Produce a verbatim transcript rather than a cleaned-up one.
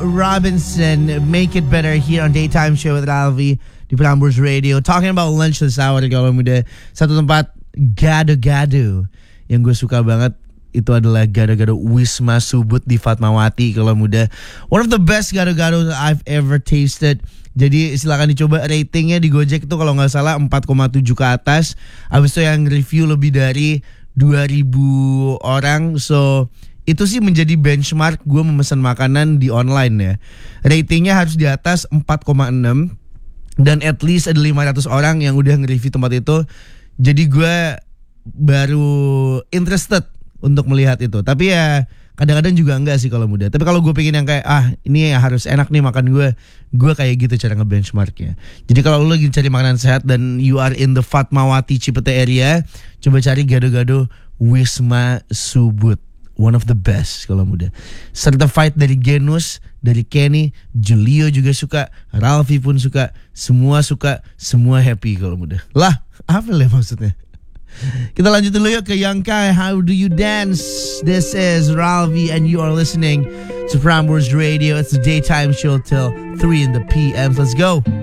Robinson, Make It Better here on Daytime Show with Ralvi di Prambors Radio. Talking about lunch this hour kalau muda. Satu tempat gado-gado yang gue suka banget itu adalah gado-gado Wisma Subud di Fatmawati kalau muda. One of the best gado-gado that I've ever tasted. Jadi silakan dicoba, ratingnya di Gojek itu kalau nggak salah empat koma tujuh ke atas. Habis itu yang review lebih dari dua ribu orang. So itu sih menjadi benchmark gue memesan makanan di online ya. Ratingnya harus di atas empat koma enam. Dan at least ada lima ratus orang yang udah nge-review tempat itu. Jadi gue baru interested untuk melihat itu. Tapi ya kadang-kadang juga enggak sih kalau muda. Tapi kalau gue pengen yang kayak ah ini harus enak nih makan gue, gue kayak gitu cara nge-benchmarknya. Jadi kalau lo lagi cari makanan sehat dan you are in the Fatmawati Cipete area, coba cari gado-gado Wisma Subud. One of the best kalau muda. Certified dari Genus, dari Kenny, Julio juga suka, Ralfi pun suka, semua suka, semua happy kalau muda. Lah, apa lah maksudnya? Kita lanjut dulu yuk ke Young Kai. How do you dance? This is Ralvi and you are listening to Prambors Radio. It's the daytime show till three in the p m. Let's go.